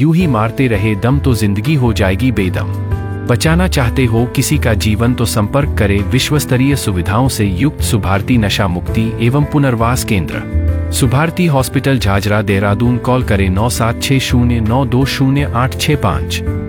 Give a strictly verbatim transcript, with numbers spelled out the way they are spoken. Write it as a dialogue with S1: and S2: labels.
S1: यूं ही मारते रहे दम तो जिंदगी हो जाएगी बेदम। बचाना चाहते हो किसी का जीवन तो संपर्क करें विश्वस्तरीय सुविधाओं से युक्त सुभारती नशा मुक्ति एवं पुनर्वास केंद्र, सुभारती हॉस्पिटल झाझरा देहरादून। कॉल करें नौ सात छः शून्य नौ दो शून्य आठ छः पाँच।